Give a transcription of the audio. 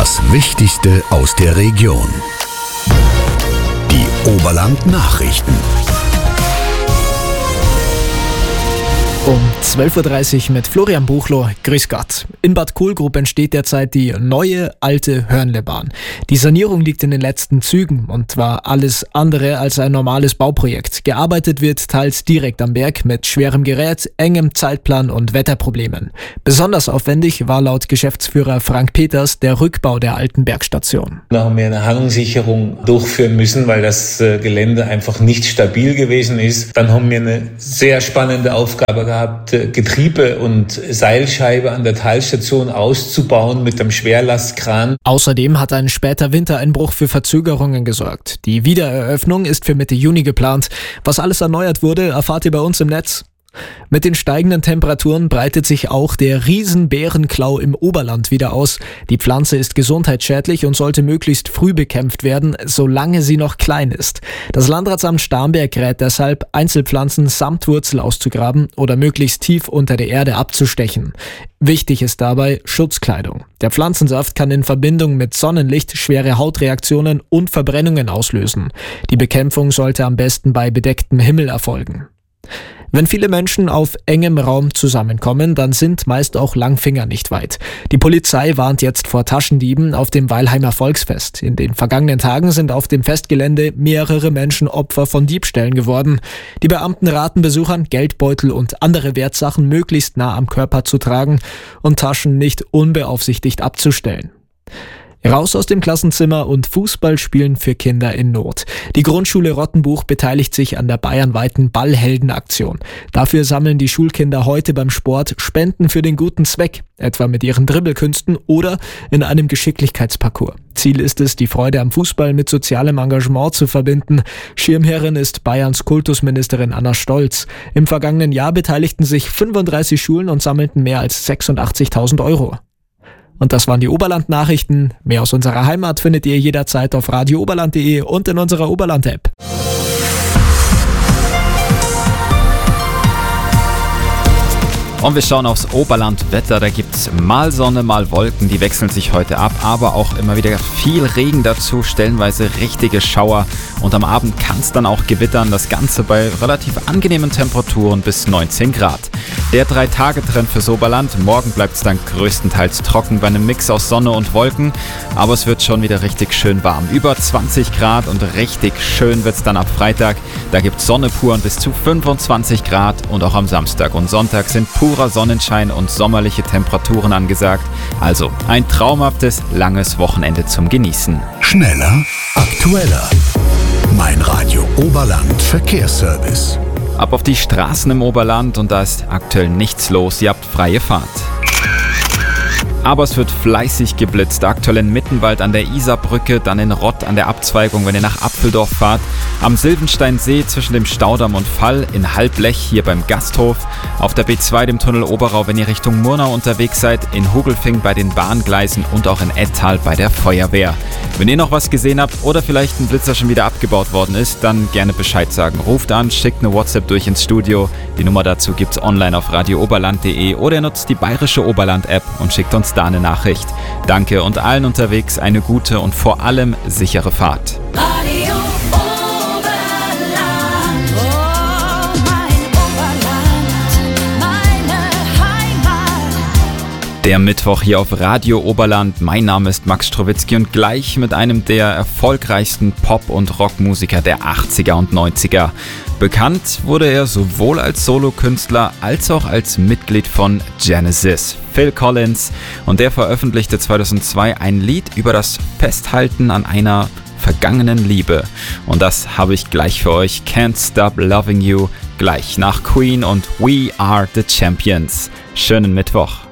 Das Wichtigste aus der Region. Die Oberland-Nachrichten. Um 12.30 Uhr mit Florian Buchloh. Grüß Gott. In Bad Kohlgrub entsteht derzeit die neue, alte Hörnlebahn. Die Sanierung liegt in den letzten Zügen und war alles andere als ein normales Bauprojekt. Gearbeitet wird teils direkt am Berg mit schwerem Gerät, engem Zeitplan und Wetterproblemen. Besonders aufwendig war laut Geschäftsführer Frank Peters der Rückbau der alten Bergstation. Da haben wir eine Hangsicherung durchführen müssen, weil das Gelände einfach nicht stabil gewesen ist. Dann haben wir eine sehr spannende Aufgabe gehabt, Getriebe und Seilscheibe an der Teilstation auszubauen mit einem Schwerlastkran. Außerdem hat ein später Wintereinbruch für Verzögerungen gesorgt. Die Wiedereröffnung ist für Mitte Juni geplant. Was alles erneuert wurde, erfahrt ihr bei uns im Netz. Mit den steigenden Temperaturen breitet sich auch der Riesenbärenklau im Oberland wieder aus. Die Pflanze ist gesundheitsschädlich und sollte möglichst früh bekämpft werden, solange sie noch klein ist. Das Landratsamt Starnberg rät deshalb, Einzelpflanzen samt Wurzel auszugraben oder möglichst tief unter der Erde abzustechen. Wichtig ist dabei Schutzkleidung. Der Pflanzensaft kann in Verbindung mit Sonnenlicht schwere Hautreaktionen und Verbrennungen auslösen. Die Bekämpfung sollte am besten bei bedecktem Himmel erfolgen. Wenn viele Menschen auf engem Raum zusammenkommen, dann sind meist auch Langfinger nicht weit. Die Polizei warnt jetzt vor Taschendieben auf dem Weilheimer Volksfest. In den vergangenen Tagen sind auf dem Festgelände mehrere Menschen Opfer von Diebstählen geworden. Die Beamten raten Besuchern, Geldbeutel und andere Wertsachen möglichst nah am Körper zu tragen und Taschen nicht unbeaufsichtigt abzustellen. Raus aus dem Klassenzimmer und Fußball spielen für Kinder in Not. Die Grundschule Rottenbuch beteiligt sich an der bayernweiten Ballheldenaktion. Dafür sammeln die Schulkinder heute beim Sport Spenden für den guten Zweck, etwa mit ihren Dribbelkünsten oder in einem Geschicklichkeitsparcours. Ziel ist es, die Freude am Fußball mit sozialem Engagement zu verbinden. Schirmherrin ist Bayerns Kultusministerin Anna Stolz. Im vergangenen Jahr beteiligten sich 35 Schulen und sammelten mehr als 86.000 Euro. Und das waren die Oberland-Nachrichten. Mehr aus unserer Heimat findet ihr jederzeit auf radiooberland.de und in unserer Oberland-App. Und wir schauen aufs Oberland-Wetter. Da gibt's mal Sonne, mal Wolken. Die wechseln sich heute ab, aber auch immer wieder viel Regen dazu, stellenweise richtige Schauer. Und am Abend kann es dann auch gewittern. Das Ganze bei relativ angenehmen Temperaturen bis 19 Grad. Der 3-Tage-Trend fürs Oberland. Morgen bleibt es dann größtenteils trocken bei einem Mix aus Sonne und Wolken. Aber es wird schon wieder richtig schön warm. Über 20 Grad und richtig schön wird's dann ab Freitag. Da gibt's Sonne pur und bis zu 25 Grad. Und auch am Samstag und Sonntag sind purer Sonnenschein und sommerliche Temperaturen angesagt. Also ein traumhaftes, langes Wochenende zum Genießen. Schneller, aktueller. Mein Radio Oberland Verkehrsservice. Ab auf die Straßen im Oberland und da ist aktuell nichts los. Ihr habt freie Fahrt. Aber es wird fleißig geblitzt. Aktuell in Mittenwald an der Isarbrücke, dann in Rott an der Abzweigung, wenn ihr nach Apfeldorf fahrt. Am Silvensteinsee zwischen dem Staudamm und Fall, in Halblech hier beim Gasthof. Auf der B2 dem Tunnel Oberau, wenn ihr Richtung Murnau unterwegs seid. In Hugelfing bei den Bahngleisen und auch in Ettal bei der Feuerwehr. Wenn ihr noch was gesehen habt oder vielleicht ein Blitzer schon wieder abgebaut worden ist, dann gerne Bescheid sagen. Ruft an, schickt eine WhatsApp durch ins Studio. Die Nummer dazu gibt's online auf radiooberland.de oder ihr nutzt die bayerische Oberland-App und schickt uns da eine Nachricht. Danke und allen unterwegs eine gute und vor allem sichere Fahrt. Radio Oberland, oh mein Oberland, meine Heimat. Der Mittwoch hier auf Radio Oberland. Mein Name ist Max Strowitzki und gleich mit einem der erfolgreichsten Pop- und Rockmusiker der 80er und 90er. Bekannt wurde er sowohl als Solokünstler als auch als Mitglied von Genesis, Phil Collins. Und der veröffentlichte 2002 ein Lied über das Festhalten an einer vergangenen Liebe. Und das habe ich gleich für euch. Can't Stop Loving You, gleich nach Queen und We Are the Champions. Schönen Mittwoch.